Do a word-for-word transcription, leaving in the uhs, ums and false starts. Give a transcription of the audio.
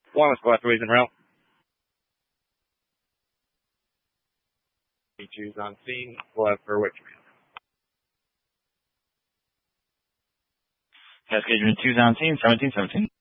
One squad threes in route. Choose on scene. We'll have for which man? Cascade Unit two's on scene, seventeen seventeen.